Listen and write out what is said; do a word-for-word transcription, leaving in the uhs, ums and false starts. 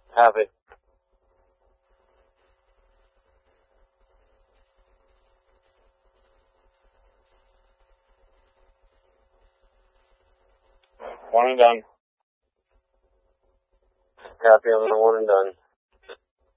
Copy. One and done. Copy on the one and done.